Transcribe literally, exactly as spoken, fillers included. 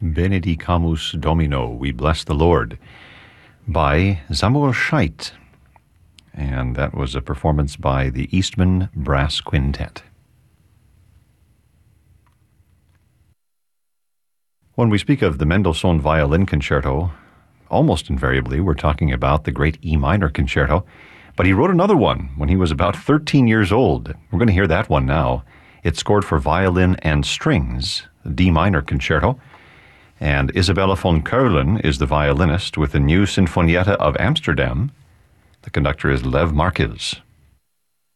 Benedicamus Domino, We Bless the Lord, by Samuel Scheidt. And that was a performance by the Eastman Brass Quintet. When we speak of the Mendelssohn Violin Concerto, almost invariably we're talking about the great E minor concerto, but he wrote another one when he was about thirteen years old. We're going to hear that one now. It's scored for violin and strings, the D minor concerto, and Isabella von Keulen is the violinist with the new Sinfonietta of Amsterdam. The conductor is Lev Marquez.